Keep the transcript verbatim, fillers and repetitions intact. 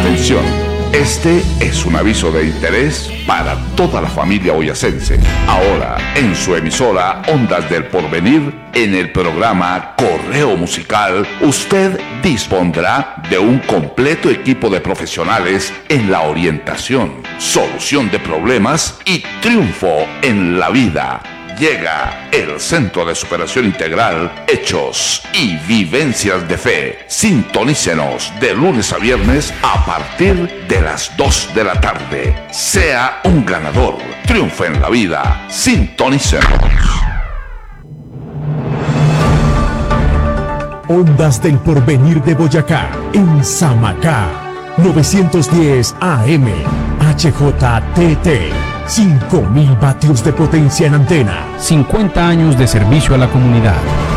Atención, este es un aviso de interés para toda la familia boyacense. Ahora, en su emisora Ondas del Porvenir, en el programa Correo Musical, usted dispondrá de un completo equipo de profesionales en la orientación, solución de problemas y triunfo en la vida. Llega el Centro de Superación Integral, Hechos y Vivencias de Fe. Sintonícenos de lunes a viernes a partir de las dos de la tarde. Sea un ganador. Triunfe en la vida. Sintonícenos. Ondas del Porvenir de Boyacá, en Samacá. novecientos diez A M, H J T T. cinco mil vatios de potencia en antena. cincuenta años de servicio a la comunidad.